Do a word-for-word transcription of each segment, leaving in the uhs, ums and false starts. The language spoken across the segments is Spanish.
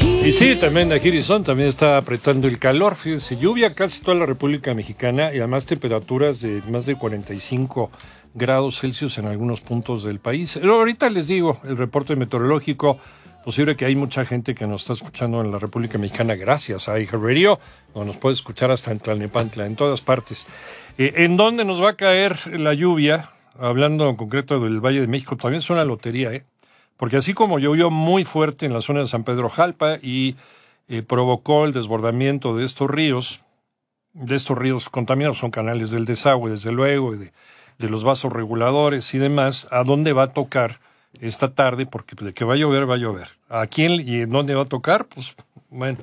Y sí, también aquí Arizona también está apretando el calor. Fíjense, lluvia casi toda la República Mexicana y además temperaturas de más de cuarenta y cinco grados Celsius en algunos puntos del país. Pero ahorita les digo, el reporte meteorológico, posible que hay mucha gente que nos está escuchando en la República Mexicana gracias a iHeartRadio, o nos puede escuchar hasta en Tlalnepantla, en todas partes. Eh, ¿En dónde nos va a caer la lluvia? Hablando en concreto del Valle de México, también es una lotería, ¿eh? Porque así como llovió muy fuerte en la zona de San Pedro Jalpa y eh, provocó el desbordamiento de estos ríos, de estos ríos contaminados, son canales del desagüe, desde luego, y de, de los vasos reguladores y demás, ¿a dónde va a tocar esta tarde? Porque de que va a llover, va a llover. ¿A quién y en dónde va a tocar? Pues, bueno,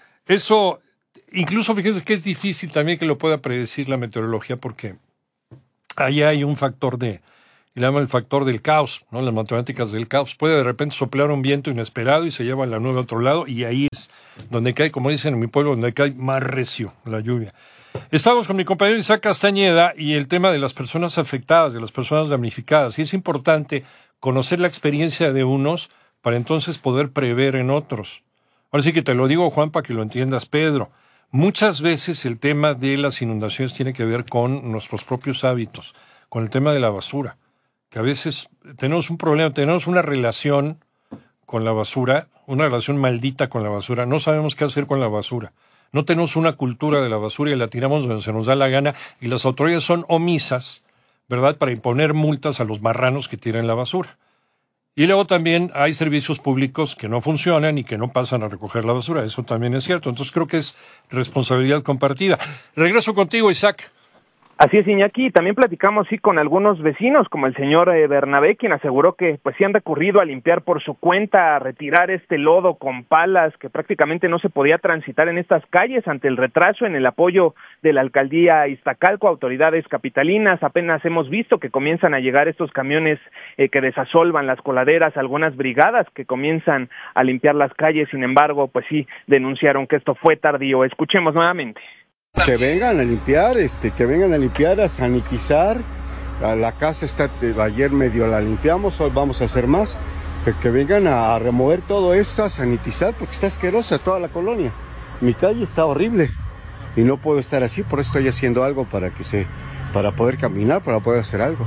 eso, incluso fíjense que es difícil también que lo pueda predecir la meteorología, porque ahí hay un factor de... y le llaman el factor del caos, ¿no? Las matemáticas del caos. Puede de repente soplar un viento inesperado y se lleva la nube a otro lado, y ahí es donde cae, como dicen en mi pueblo, donde cae más recio la lluvia. Estamos con mi compañero Isaac Castañeda y el tema de las personas afectadas, de las personas damnificadas. Y es importante conocer la experiencia de unos para entonces poder prever en otros. Ahora sí que te lo digo, Juan, para que lo entiendas, Pedro. Muchas veces el tema de las inundaciones tiene que ver con nuestros propios hábitos, con el tema de la basura. Que a veces tenemos un problema, tenemos una relación con la basura, una relación maldita con la basura, no sabemos qué hacer con la basura, no tenemos una cultura de la basura y la tiramos donde se nos da la gana, y las autoridades son omisas, ¿verdad?, para imponer multas a los marranos que tiran la basura. Y luego también hay servicios públicos que no funcionan y que no pasan a recoger la basura, eso también es cierto, entonces creo que es responsabilidad compartida. Regreso contigo, Isaac. Así es, Iñaki, también platicamos sí con algunos vecinos, como el señor eh, Bernabé, quien aseguró que pues sí han recurrido a limpiar por su cuenta, a retirar este lodo con palas, que prácticamente no se podía transitar en estas calles ante el retraso en el apoyo de la alcaldía Iztacalco, autoridades capitalinas. Apenas hemos visto que comienzan a llegar estos camiones eh, que desasolvan las coladeras, algunas brigadas que comienzan a limpiar las calles, sin embargo, pues sí denunciaron que esto fue tardío. Escuchemos nuevamente. Que vengan a limpiar, este, que vengan a limpiar, a sanitizar. La casa está, ayer medio la limpiamos, hoy vamos a hacer más. Que, que vengan a remover todo esto, a sanitizar, porque está asquerosa toda la colonia. Mi calle está horrible y no puedo estar así, por eso estoy haciendo algo para que se, para poder caminar, para poder hacer algo.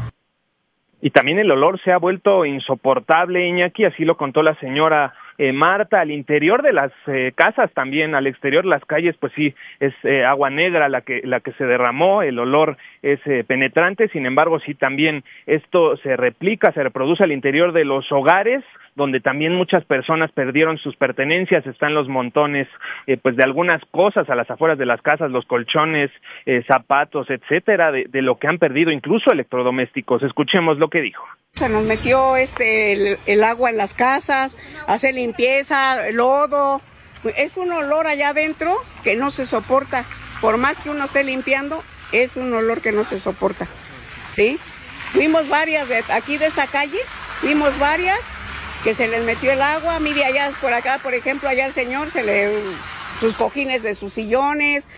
Y también el olor se ha vuelto insoportable, Iñaki, así lo contó la señora Eh, Marta. Al interior de las eh, casas también, al exterior las calles, pues sí, es eh, agua negra la que la que se derramó, el olor es eh, penetrante, sin embargo, sí también esto se replica, se reproduce al interior de los hogares, donde también muchas personas perdieron sus pertenencias, están los montones eh, pues de algunas cosas a las afueras de las casas, los colchones, eh, zapatos, etcétera, de, de lo que han perdido, incluso electrodomésticos. Escuchemos lo que dijo. Se nos metió este el, el agua en las casas, hacer limpieza, lodo, es un olor allá adentro que no se soporta, por más que uno esté limpiando, es un olor que no se soporta, ¿sí? Fuimos varias, de, aquí de esta calle, fuimos varias, que se les metió el agua, mire allá por acá, por ejemplo, allá el señor, se le sus cojines de sus sillones.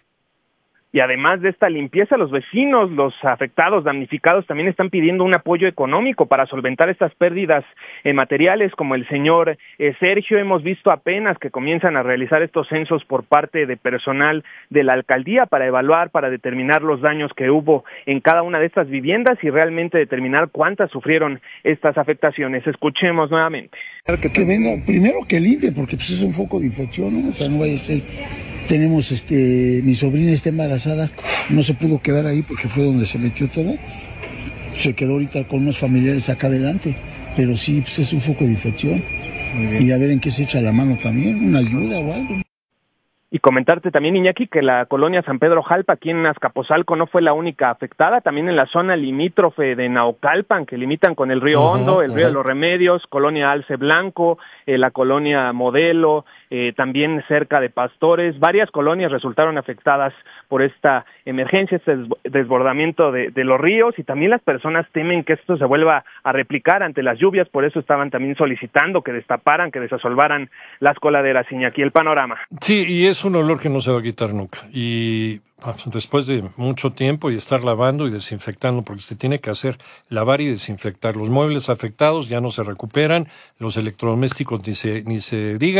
Y además de esta limpieza, los vecinos, los afectados, damnificados, también están pidiendo un apoyo económico para solventar estas pérdidas eh, materiales, como el señor eh, Sergio. Hemos visto apenas que comienzan a realizar estos censos por parte de personal de la alcaldía para evaluar, para determinar los daños que hubo en cada una de estas viviendas y realmente determinar cuántas sufrieron estas afectaciones. Escuchemos nuevamente. Que venga, primero que limpie, porque pues es un foco de infección, ¿no? O sea, no vaya a ser... Tenemos, este, mi sobrina está embarazada, no se pudo quedar ahí porque fue donde se metió todo. Se quedó ahorita con unos familiares acá adelante, pero sí, pues es un foco de infección. Y a ver en qué se echa la mano también, una ayuda o algo. Y comentarte también, Iñaki, que la colonia San Pedro Jalpa, aquí en Azcapotzalco, no fue la única afectada, también en la zona limítrofe de Naucalpan, que limitan con el río Hondo, uh-huh, el río uh-huh. de los Remedios, colonia Alce Blanco, eh, la colonia Modelo, eh, también cerca de Pastores, varias colonias resultaron afectadas por esta emergencia, este desbordamiento de, de los ríos, y también las personas temen que esto se vuelva a replicar ante las lluvias, por eso estaban también solicitando que destaparan, que desasolvaran las coladeras. Iñaki, el panorama. Sí, y es un olor que no se va a quitar nunca, y después de mucho tiempo y estar lavando y desinfectando, porque se tiene que hacer, lavar y desinfectar. Los muebles afectados ya no se recuperan, los electrodomésticos ni se, ni se diga,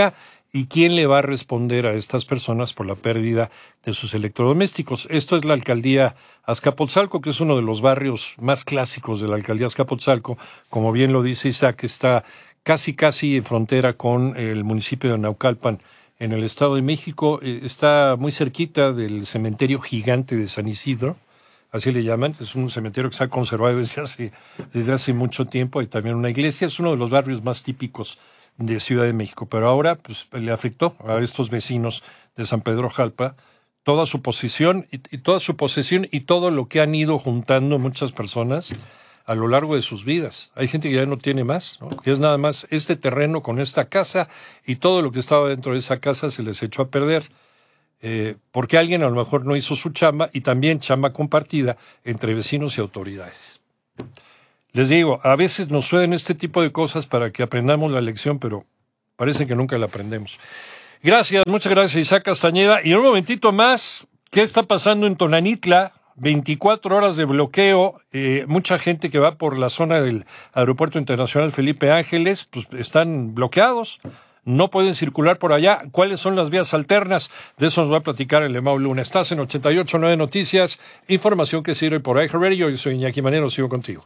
¿Y quién le va a responder a estas personas por la pérdida de sus electrodomésticos? Esto es la alcaldía Azcapotzalco, que es uno de los barrios más clásicos de la alcaldía Azcapotzalco. Como bien lo dice Isaac, está casi casi en frontera con el municipio de Naucalpan, en el Estado de México. Está muy cerquita del cementerio gigante de San Isidro, así le llaman. Es un cementerio que se ha conservado desde hace, desde hace mucho tiempo. Hay también una iglesia. Es uno de los barrios más típicos de Ciudad de México, pero ahora pues le afectó a estos vecinos de San Pedro Jalpa toda su posesión y, y toda su posesión y todo lo que han ido juntando muchas personas a lo largo de sus vidas. Hay gente que ya no tiene más, ¿no? Que es nada más este terreno con esta casa y todo lo que estaba dentro de esa casa se les echó a perder eh, porque alguien a lo mejor no hizo su chamba, y también chamba compartida entre vecinos y autoridades. Les digo, a veces nos suenan este tipo de cosas para que aprendamos la lección, pero parece que nunca la aprendemos. Gracias, muchas gracias Isaac Castañeda. Y un momentito más, ¿qué está pasando en Tonanitla? veinticuatro horas de bloqueo, eh, mucha gente que va por la zona del Aeropuerto Internacional Felipe Ángeles, pues están bloqueados, no pueden circular por allá. ¿Cuáles son las vías alternas? De eso nos va a platicar el Emau Luna. Estás en ochenta y ocho punto nueve Noticias, información que sirve por iHeartRadio. Yo soy Iñaki Manero, sigo contigo.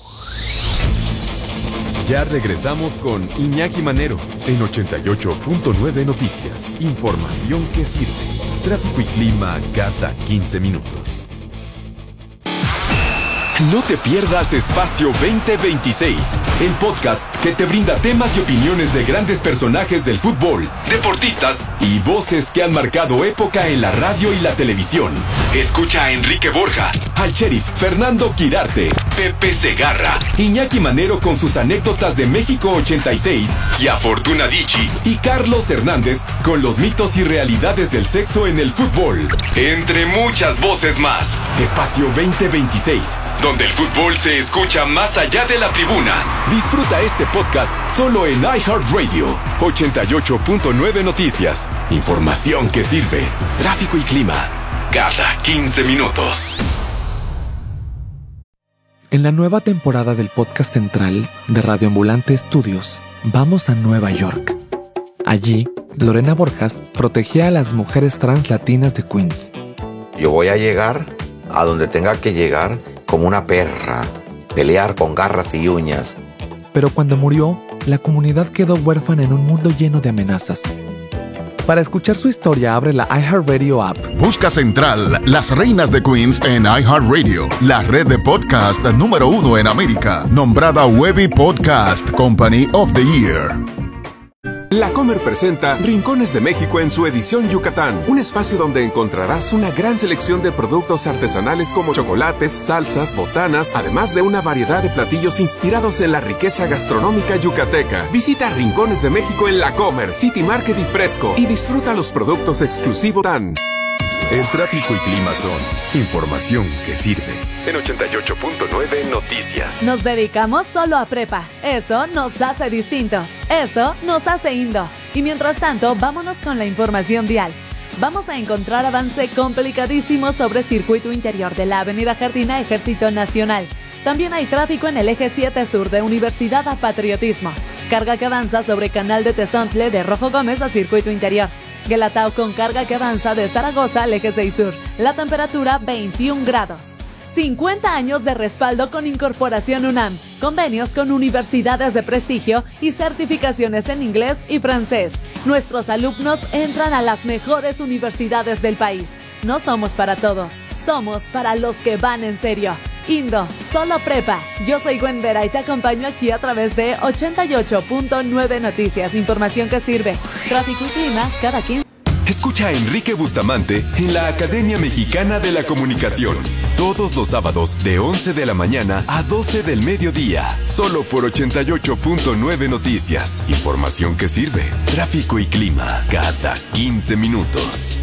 Ya regresamos con Iñaki Manero en ochenta y ocho punto nueve Noticias. Información que sirve. Tráfico y clima cada quince minutos. No te pierdas Espacio veinte veintiséis, el podcast que te brinda temas y opiniones de grandes personajes del fútbol, deportistas y voces que han marcado época en la radio y la televisión. Escucha a Enrique Borja, al sheriff Fernando Quirarte, Pepe Segarra, Iñaki Manero con sus anécdotas de México ochenta y seis y a Fortuna Dicci y Carlos Hernández con los mitos y realidades del sexo en el fútbol. Entre muchas voces más. Espacio veinte veintiséis, donde el fútbol se escucha más allá de la tribuna. Disfruta este podcast solo en iHeartRadio. ochenta y ocho punto nueve Noticias. Información que sirve. Tráfico y clima cada quince minutos. En la nueva temporada del podcast central de Radio Ambulante Estudios, vamos a Nueva York. Allí, Lorena Borjas protegía a las mujeres trans latinas de Queens. Yo voy a llegar a donde tenga que llegar como una perra, pelear con garras y uñas. Pero cuando murió, la comunidad quedó huérfana en un mundo lleno de amenazas. Para escuchar su historia, abre la iHeartRadio app. Busca Central, Las Reinas de Queens en iHeartRadio, la red de podcast número uno en América, nombrada Webby Podcast Company of the Year. La Comer presenta Rincones de México en su edición Yucatán, un espacio donde encontrarás una gran selección de productos artesanales como chocolates, salsas, botanas, además de una variedad de platillos inspirados en la riqueza gastronómica yucateca. Visita Rincones de México en La Comer, City Market y Fresco y disfruta los productos exclusivos tan. El tráfico y clima son información que sirve. En ochenta y ocho punto nueve Noticias. Nos dedicamos solo a prepa. Eso nos hace distintos. Eso nos hace Indo. Y mientras tanto, vámonos con la información vial. Vamos a encontrar avance complicadísimo sobre circuito interior de la Avenida Jardina Ejército Nacional. También hay tráfico en el eje siete sur de Universidad a Patriotismo. Carga que avanza sobre Canal de Tezontle de Rojo Gómez a circuito interior. Guelatao con carga que avanza de Zaragoza al eje seis sur. La temperatura veintiún grados. cincuenta años de respaldo con Incorporación UNAM, convenios con universidades de prestigio y certificaciones en inglés y francés. Nuestros alumnos entran a las mejores universidades del país. No somos para todos, somos para los que van en serio. Indo, solo prepa. Yo soy Gwen Vera y te acompaño aquí a través de ochenta y ocho punto nueve Noticias. Información que sirve. Tráfico y clima cada quince. Escucha a Enrique Bustamante en la Academia Mexicana de la Comunicación. Todos los sábados de once de la mañana a doce del mediodía. Solo por ochenta y ocho punto nueve Noticias. Información que sirve. Tráfico y clima cada quince minutos.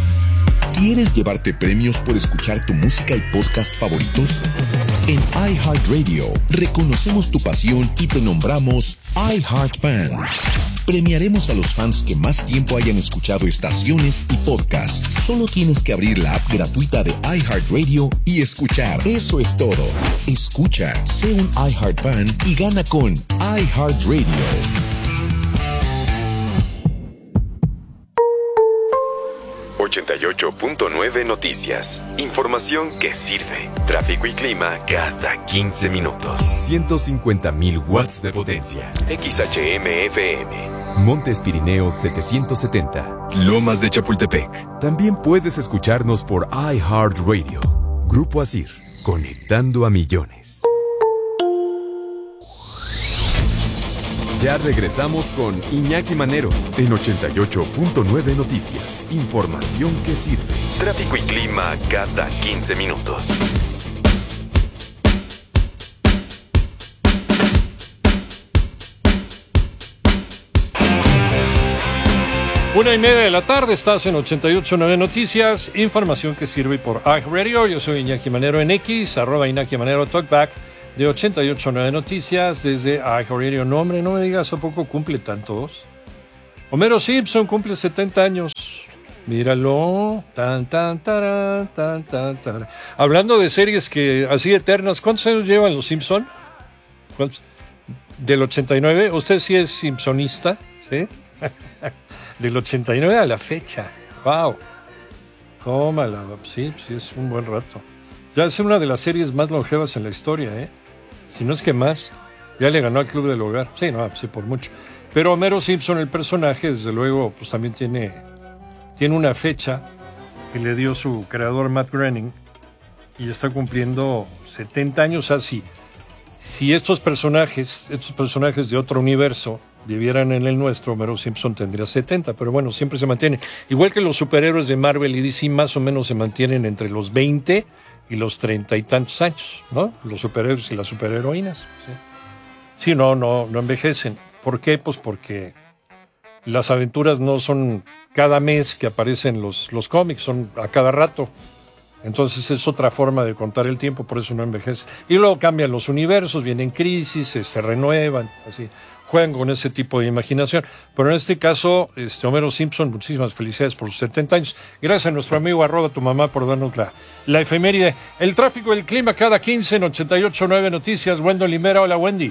¿Quieres llevarte premios por escuchar tu música y podcast favoritos? En iHeartRadio reconocemos tu pasión y te nombramos iHeartFan. Premiaremos a los fans que más tiempo hayan escuchado estaciones y podcasts. Solo tienes que abrir la app gratuita de iHeartRadio y escuchar. Eso es todo. Escucha, sé un iHeartFan y gana con iHeartRadio. ochenta y ocho punto nueve Noticias. Información que sirve. Tráfico y clima cada quince minutos. ciento cincuenta mil watts de potencia. X H M F M. Montes Pirineos setecientos setenta. Lomas de Chapultepec. También puedes escucharnos por iHeartRadio. Grupo Asir. Conectando a millones. Ya regresamos con Iñaki Manero en ochenta y ocho punto nueve Noticias. Información que sirve. Tráfico y clima cada quince minutos. Una y media de la tarde, estás en ochenta y ocho punto nueve Noticias, información que sirve por iHeartRadio. Yo soy Iñaki Manero en X, arroba Iñaki Manero Talkback de ochenta y ocho punto nueve Noticias desde iHeartRadio. No, hombre, no me digas, ¿a poco cumple tantos? Homero Simpson cumple setenta años. Míralo. Tan, tan, taran, tan, tan, taran. Hablando de series que así eternas, ¿cuántos años llevan los Simpson? ¿Cuántos? Del ochenta y nueve. ¿Usted sí es simpsonista? ¿Sí? Del ochenta y nueve a la fecha. ¡Wow! Tómala. Sí, sí, es un buen rato. Ya es una de las series más longevas en la historia, ¿eh? Si no es que más. Ya le ganó al Club del Hogar. Sí, no, sí, por mucho. Pero Homero Simpson, el personaje, desde luego, pues también tiene, tiene una fecha que le dio su creador Matt Groening y está cumpliendo setenta años. Así. Si estos personajes, estos personajes de otro universo vivieran en el nuestro, Homero Simpson tendría setenta, pero bueno, siempre se mantiene. Igual que los superhéroes de Marvel y D C, más o menos se mantienen entre los veinte y los treinta y tantos años, ¿no? Los superhéroes y las superheroínas. Sí, sí no, no, no envejecen. ¿Por qué? Pues porque las aventuras no son cada mes que aparecen los, los cómics, son a cada rato. Entonces es otra forma de contar el tiempo, por eso no envejece. Y luego cambian los universos, vienen crisis, se, se renuevan, así. Juegan con ese tipo de imaginación. Pero en este caso, este Homero Simpson, muchísimas felicidades por sus setenta años. Gracias a nuestro amigo arroba tu mamá por darnos la, la efeméride. El tráfico y el clima cada quince en ochenta y ocho punto nueve Noticias. Wendell Limera, hola Wendy.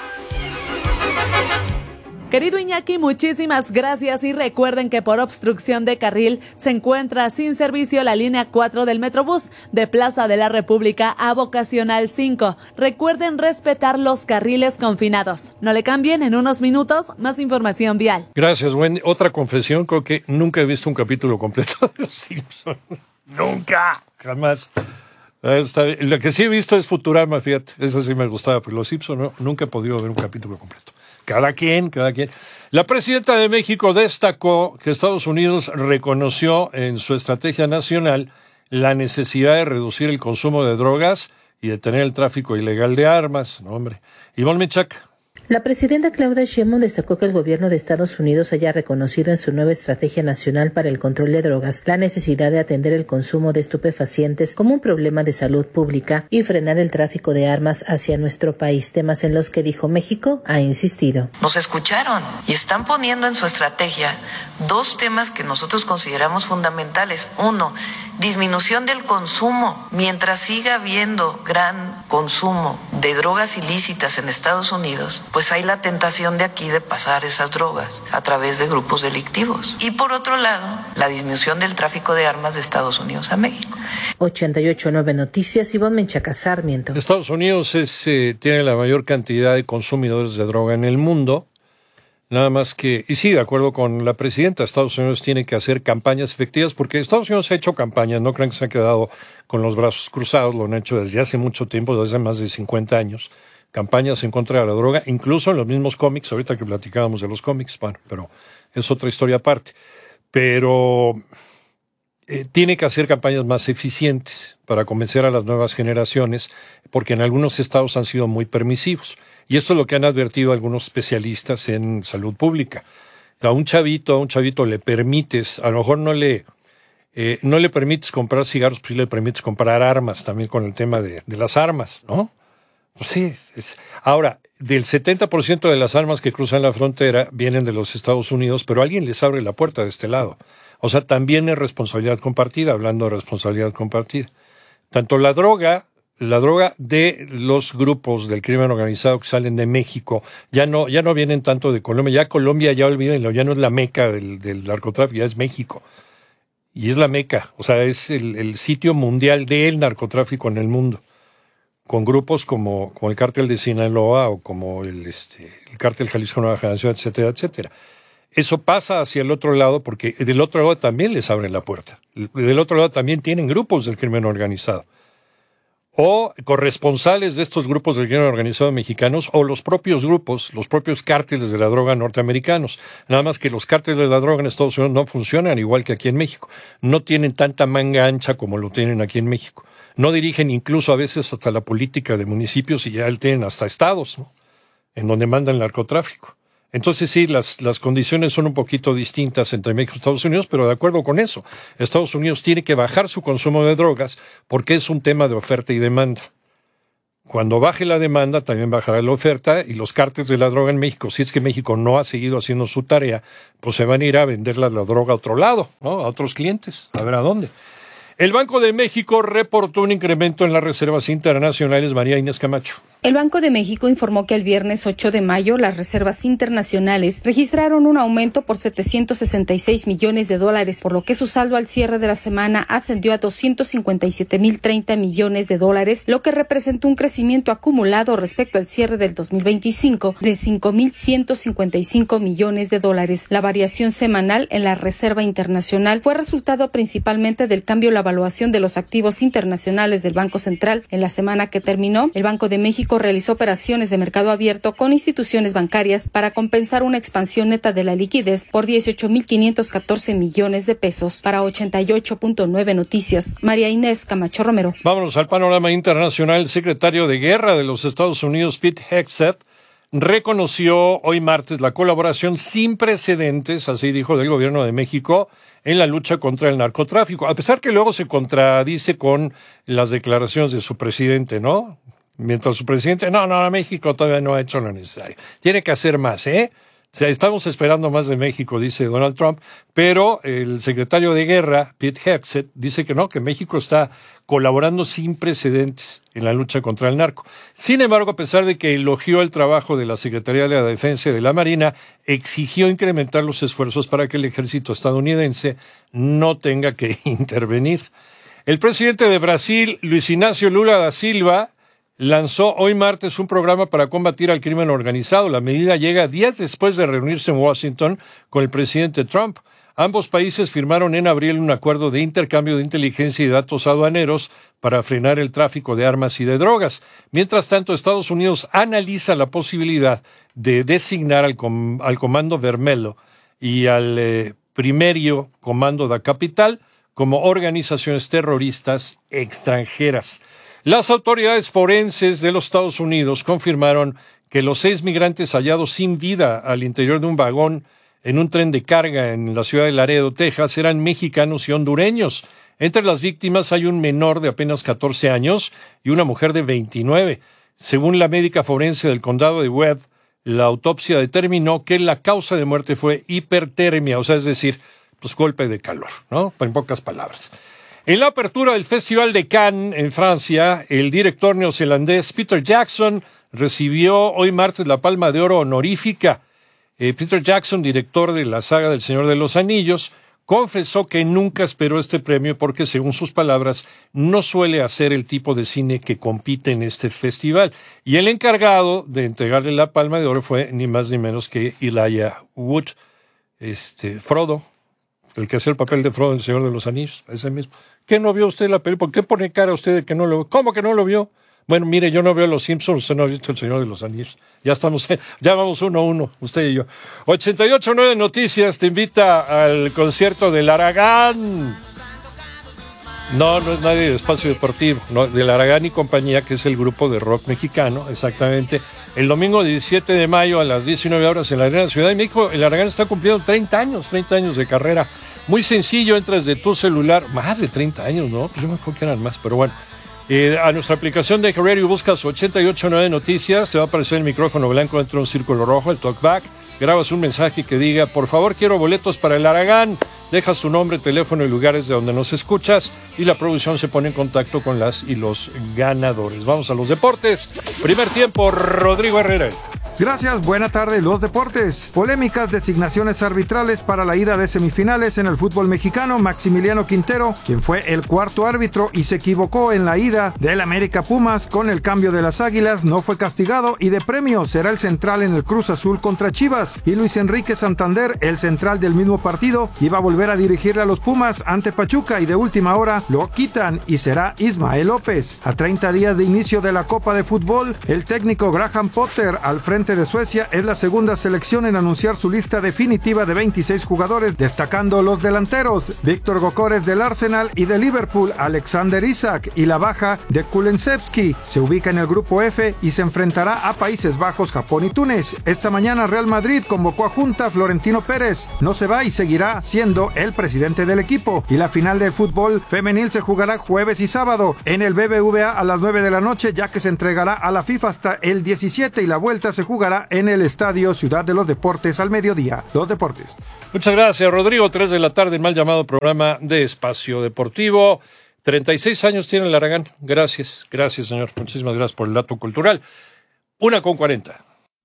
Querido Iñaki, muchísimas gracias y recuerden que por obstrucción de carril se encuentra sin servicio la línea cuatro del Metrobús de Plaza de la República a Vocacional cinco. Recuerden respetar los carriles confinados. No le cambien, en unos minutos más información vial. Gracias, Wendy. Otra confesión, creo que nunca he visto un capítulo completo de Los Simpsons. Nunca, jamás. Está bien. Lo que sí he visto es Futurama, fíjate, esa sí me gustaba, pero Los Simpsons no, nunca he podido ver un capítulo completo. Cada quien, cada quien. La presidenta de México destacó que Estados Unidos reconoció en su estrategia nacional la necesidad de reducir el consumo de drogas y detener el tráfico ilegal de armas. No, hombre. Ivonne Michak. La presidenta Claudia Sheinbaum destacó que el gobierno de Estados Unidos haya reconocido en su nueva estrategia nacional para el control de drogas la necesidad de atender el consumo de estupefacientes como un problema de salud pública y frenar el tráfico de armas hacia nuestro país, temas en los que dijo México ha insistido. Nos escucharon y están poniendo en su estrategia dos temas que nosotros consideramos fundamentales. Uno, disminución del consumo. Mientras siga habiendo gran consumo de drogas ilícitas en Estados Unidos, pues hay la tentación de aquí de pasar esas drogas a través de grupos delictivos. Y por otro lado, la disminución del tráfico de armas de Estados Unidos a México. ochenta y ocho punto nueve Noticias, Ivonne Menchaca Sarmiento. Estados Unidos es, eh, tiene la mayor cantidad de consumidores de droga en el mundo. Nada más que, y sí, de acuerdo con la presidenta, Estados Unidos tiene que hacer campañas efectivas porque Estados Unidos ha hecho campañas, no crean que se han quedado con los brazos cruzados, lo han hecho desde hace mucho tiempo, desde hace más de cincuenta años. Campañas en contra de la droga, incluso en los mismos cómics, ahorita que platicábamos de los cómics, bueno, pero es otra historia aparte. Pero eh, tiene que hacer campañas más eficientes para convencer a las nuevas generaciones, porque en algunos estados han sido muy permisivos. Y esto es lo que han advertido algunos especialistas en salud pública. A un chavito, a un chavito le permites, a lo mejor no le, eh, no le permites comprar cigarros, pues sí le permites comprar armas, también con el tema de, de las armas, ¿no? Pues sí, es. Ahora, del setenta por ciento de las armas que cruzan la frontera vienen de los Estados Unidos, pero alguien les abre la puerta de este lado. O sea, también es responsabilidad compartida, hablando de responsabilidad compartida. Tanto la droga, la droga de los grupos del crimen organizado que salen de México, ya no, ya no vienen tanto de Colombia, ya Colombia, ya olvídenlo, ya no es la meca del, del narcotráfico, ya es México. y es la meca, o sea, es el, el sitio mundial del narcotráfico en el mundo, con grupos como, como el cártel de Sinaloa o como el, este, el cártel Jalisco Nueva Generación, etcétera, etcétera. Eso pasa hacia el otro lado porque del otro lado también les abren la puerta. Del otro lado también tienen grupos del crimen organizado. O corresponsales de estos grupos del crimen organizado mexicanos o los propios grupos, los propios cárteles de la droga norteamericanos. Nada más que los cárteles de la droga en Estados Unidos no funcionan igual que aquí en México. No tienen tanta manga ancha como lo tienen aquí en México. No dirigen incluso a veces hasta la política de municipios y ya tienen hasta estados, ¿no?, en donde mandan el narcotráfico. Entonces sí, las, las condiciones son un poquito distintas entre México y Estados Unidos, pero de acuerdo con eso, Estados Unidos tiene que bajar su consumo de drogas porque es un tema de oferta y demanda. Cuando baje la demanda, también bajará la oferta y los cárteles de la droga en México, si es que México no ha seguido haciendo su tarea, pues se van a ir a vender la, la droga a otro lado, ¿no?, a otros clientes, a ver a dónde. El Banco de México reportó un incremento en las reservas internacionales. María Inés Camacho. El Banco de México informó que el viernes ocho de mayo las reservas internacionales registraron un aumento por setecientos sesenta y seis millones de dólares, por lo que su saldo al cierre de la semana ascendió a doscientos cincuenta y siete mil treinta millones de dólares, lo que representó un crecimiento acumulado respecto al cierre del dos mil veinticinco de cinco mil ciento cincuenta y cinco millones de dólares. La variación semanal en la reserva internacional fue resultado principalmente del cambio en la evaluación de los activos internacionales del Banco Central. En la semana que terminó, el Banco de México realizó operaciones de mercado abierto con instituciones bancarias para compensar una expansión neta de la liquidez por dieciocho mil quinientos catorce millones de pesos. Para ochenta y ocho punto nueve Noticias, María Inés Camacho Romero. Vámonos al panorama internacional. El secretario de Guerra de los Estados Unidos, Pete Hegseth, reconoció hoy martes la colaboración sin precedentes, así dijo, del gobierno de México en la lucha contra el narcotráfico, a pesar que luego se contradice con las declaraciones de su presidente, ¿no? Mientras su presidente, no, no, México todavía no ha hecho lo necesario. Tiene que hacer más, ¿eh? O sea, estamos esperando más de México, dice Donald Trump, pero el secretario de Guerra, Pete Hegseth, dice que no, que México está colaborando sin precedentes en la lucha contra el narco. Sin embargo, a pesar de que elogió el trabajo de la Secretaría de la Defensa y de la Marina, exigió incrementar los esfuerzos para que el ejército estadounidense no tenga que intervenir. El presidente de Brasil, Luis Ignacio Lula da Silva, lanzó hoy martes un programa para combatir al crimen organizado. La medida llega días después de reunirse en Washington con el presidente Trump. Ambos países firmaron en abril un acuerdo de intercambio de inteligencia y datos aduaneros para frenar el tráfico de armas y de drogas. Mientras tanto, Estados Unidos analiza la posibilidad de designar al, com- al Comando Vermelho y al eh, Primeiro Comando da Capital como organizaciones terroristas extranjeras. Las autoridades forenses de los Estados Unidos confirmaron que los seis migrantes hallados sin vida al interior de un vagón en un tren de carga en la ciudad de Laredo, Texas, eran mexicanos y hondureños. Entre las víctimas hay un menor de apenas catorce años y una mujer de veintinueve. Según la médica forense del condado de Webb, la autopsia determinó que la causa de muerte fue hipertermia, o sea, es decir, pues golpe de calor, ¿no? En pocas palabras. En la apertura del Festival de Cannes, en Francia, el director neozelandés Peter Jackson recibió hoy martes la Palma de Oro honorífica. Eh, Peter Jackson, director de la saga del Señor de los Anillos, confesó que nunca esperó este premio porque, según sus palabras, no suele hacer el tipo de cine que compite en este festival. Y el encargado de entregarle la Palma de Oro fue ni más ni menos que Elijah Wood, este, Frodo, el que hacía el papel de Frodo en El Señor de los Anillos, ese mismo. ¿Qué no vio usted la película? ¿Por qué pone cara a usted de que no lo vio? ¿Cómo que no lo vio? Bueno, mire, yo no veo Los Simpsons, usted no ha visto El Señor de los Anillos. Ya estamos, ya vamos uno a uno, usted y yo. ochenta y ocho punto nueve Noticias te invita al concierto del Aragán. No, no es nadie de Espacio Deportivo, no, del Aragán y compañía, que es el grupo de rock mexicano, exactamente. El domingo diecisiete de mayo a las diecinueve horas en la Arena Ciudad de México, el Aragán está cumpliendo treinta años, treinta años de carrera. Muy sencillo, entras de tu celular, más de treinta años, ¿no? Pues yo me acuerdo que eran más, pero bueno. Eh, a nuestra aplicación de Radio buscas ochenta y ocho punto nueve Noticias, te va a aparecer el micrófono blanco dentro de un círculo rojo, el talkback. Grabas un mensaje que diga, por favor, quiero boletos para el Aragán. Dejas tu nombre, teléfono y lugares de donde nos escuchas y la producción se pone en contacto con las y los ganadores. Vamos a los deportes. Primer tiempo, Rodrigo Herrera. Gracias, buena tarde. Los deportes. Polémicas designaciones arbitrales para la ida de semifinales en el fútbol mexicano. Maximiliano Quintero, quien fue el cuarto árbitro y se equivocó en la ida del América Pumas con el cambio de las Águilas, no fue castigado y de premio será el central en el Cruz Azul contra Chivas. Y Luis Enrique Santander, el central del mismo partido, iba a volver a dirigirle a los Pumas ante Pachuca y de última hora lo quitan y será Ismael López. A treinta días de inicio de la Copa de Fútbol, el técnico Graham Potter al frente de Suecia es la segunda selección en anunciar su lista definitiva de veintiséis jugadores, destacando los delanteros Víctor Gokores del Arsenal y de Liverpool Alexander Isak, y la baja de Kulusevski. Se ubica en el grupo F y se enfrentará a Países Bajos, Japón y Túnez. Esta mañana Real Madrid convocó a junta a Florentino Pérez. No se va y seguirá siendo el presidente del equipo. Y la final del fútbol femenil se jugará jueves y sábado en el B B V A a las nueve de la noche, ya que se entregará a la FIFA hasta el diecisiete y la vuelta se jugará en el Estadio Ciudad de los Deportes al mediodía. Los deportes. Muchas gracias, Rodrigo. Tres de la tarde, el mal llamado programa de Espacio Deportivo. treinta y seis años tiene el Aragán. Gracias, gracias, señor. Muchísimas gracias por el dato cultural. Una con cuarenta.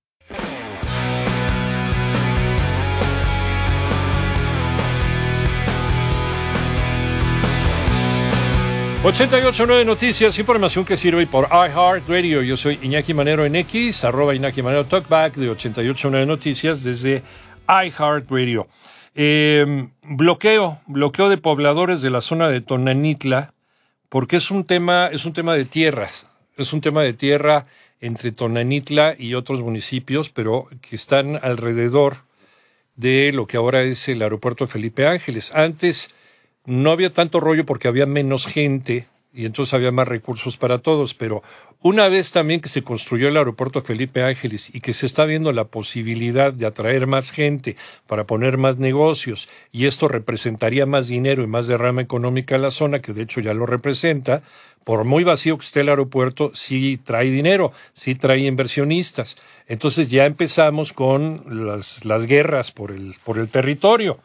ochenta y ocho punto nueve Noticias, información que sirve por iHeartRadio. Yo soy Iñaki Manero en X, arroba Iñaki Manero Talkback de ochenta y ocho punto nueve Noticias desde iHeartRadio. Eh, bloqueo, bloqueo de pobladores de la zona de Tonanitla, porque es un tema, es un tema de tierras, es un tema de tierra entre Tonanitla y otros municipios, pero que están alrededor de lo que ahora es el aeropuerto Felipe Ángeles. Antes no había tanto rollo porque había menos gente y entonces había más recursos para todos, pero una vez también que se construyó el aeropuerto Felipe Ángeles y que se está viendo la posibilidad de atraer más gente para poner más negocios y esto representaría más dinero y más derrama económica a la zona, que de hecho ya lo representa, por muy vacío que esté el aeropuerto, sí trae dinero, sí trae inversionistas. Entonces ya empezamos con las, las guerras por el, por el territorio.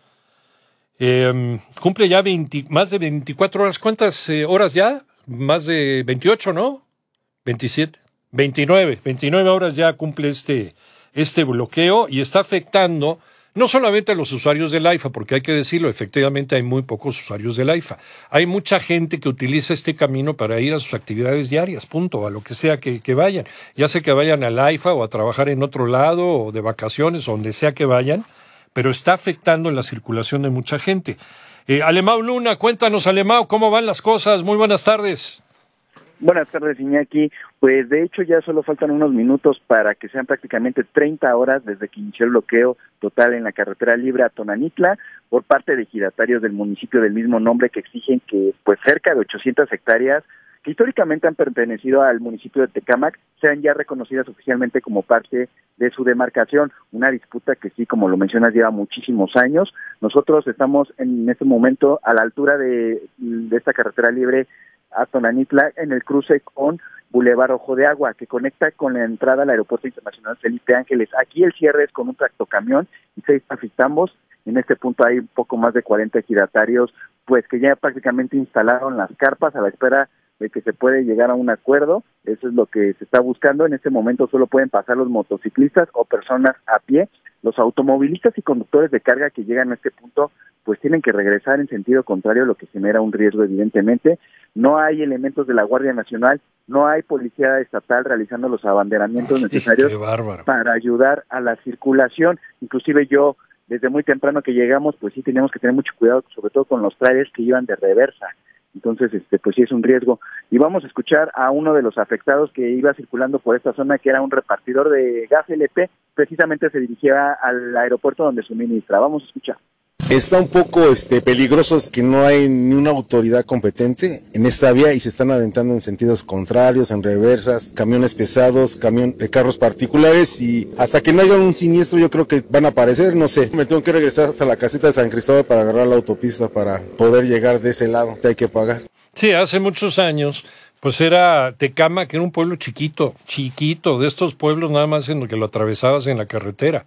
Eh, cumple ya veinte, más de veinticuatro horas. ¿Cuántas eh, horas ya? Más de veintiocho, ¿no? veintisiete, veintinueve, veintinueve horas ya cumple este, este bloqueo y está afectando no solamente a los usuarios del AIFA, porque hay que decirlo, efectivamente hay muy pocos usuarios del AIFA. Hay mucha gente que utiliza este camino para ir a sus actividades diarias, punto, a lo que sea que, que vayan. Ya sea que vayan al AIFA o a trabajar en otro lado o de vacaciones o donde sea que vayan, pero está afectando la circulación de mucha gente. Eh, Alemão Luna, cuéntanos, Alemão, ¿cómo van las cosas? Muy buenas tardes. Buenas tardes, Iñaki. Pues de hecho ya solo faltan unos minutos para que sean prácticamente treinta horas desde que inició el bloqueo total en la carretera libre a Tonanitla por parte de ejidatarios del municipio del mismo nombre que exigen que pues cerca de ochocientas hectáreas que históricamente han pertenecido al municipio de Tecámac sean ya reconocidas oficialmente como parte de su demarcación, una disputa que sí, como lo mencionas, lleva muchísimos años. Nosotros estamos en este momento a la altura de, de esta carretera libre a Tonanitla, en el cruce con Boulevard Ojo de Agua, que conecta con la entrada al Aeropuerto Internacional Felipe Ángeles. Aquí el cierre es con un tractocamión y seis taxistambos. En este punto hay un poco más de cuarenta ejidatarios, pues que ya prácticamente instalaron las carpas a la espera de que se puede llegar a un acuerdo. Eso es lo que se está buscando. En este momento solo pueden pasar los motociclistas o personas a pie. Los automovilistas y conductores de carga que llegan a este punto pues tienen que regresar en sentido contrario, lo que genera un riesgo evidentemente. No hay elementos de la Guardia Nacional, no hay policía estatal realizando los abanderamientos necesarios para ayudar a la circulación. Inclusive yo, desde muy temprano que llegamos, pues sí teníamos que tener mucho cuidado, sobre todo con los trailers que iban de reversa. Entonces, este, pues sí es un riesgo. Y vamos a escuchar a uno de los afectados que iba circulando por esta zona, que era un repartidor de gas L P, precisamente se dirigía al aeropuerto donde suministra. Vamos a escuchar. Está un poco este, peligroso que no hay ni una autoridad competente en esta vía y se están aventando en sentidos contrarios, en reversas, camiones pesados, camión, eh, carros particulares, y hasta que no haya un siniestro yo creo que van a aparecer, no sé. Me tengo que regresar hasta la caseta de San Cristóbal para agarrar la autopista para poder llegar de ese lado, hay que pagar. Sí, hace muchos años pues era Tecámac, que era un pueblo chiquito, chiquito, de estos pueblos nada más en lo que lo atravesabas en la carretera.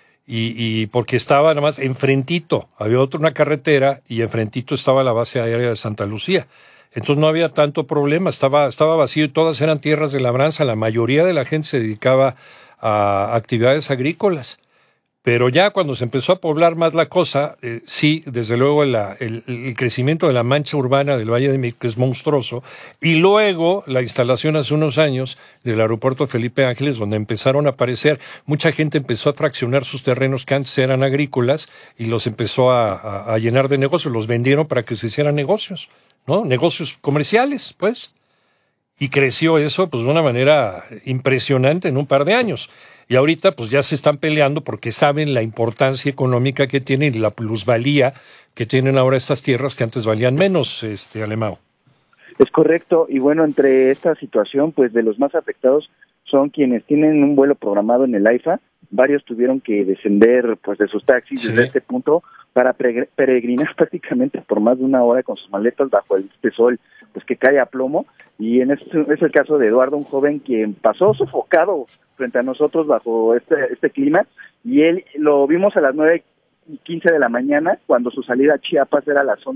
Y, y porque estaba nada más enfrentito, había otra una carretera y enfrentito estaba la base aérea de Santa Lucía. Entonces no había tanto problema, estaba, estaba vacío y todas eran tierras de labranza. La mayoría de la gente se dedicaba a actividades agrícolas. Pero ya cuando se empezó a poblar más la cosa, eh, sí, desde luego la, el, el crecimiento de la mancha urbana del Valle de México es monstruoso, y luego la instalación hace unos años del aeropuerto Felipe Ángeles, donde empezaron a aparecer, mucha gente empezó a fraccionar sus terrenos que antes eran agrícolas y los empezó a, a, a llenar de negocios, los vendieron para que se hicieran negocios, ¿no? Negocios comerciales, pues. Y creció eso pues de una manera impresionante en un par de años. Y ahorita pues ya se están peleando porque saben la importancia económica que tienen y la plusvalía que tienen ahora estas tierras que antes valían menos, este Alemão. Es correcto, y bueno, entre esta situación, pues de los más afectados son quienes tienen un vuelo programado en el AIFA. Varios tuvieron que descender pues de sus taxis sí. desde este punto para peregrinar prácticamente por más de una hora con sus maletas bajo este sol pues que cae a plomo, y en este es el caso de Eduardo, un joven quien pasó sofocado frente a nosotros bajo este este clima, y él lo vimos a las nueve y quince de la mañana, cuando su salida a Chiapas era a las once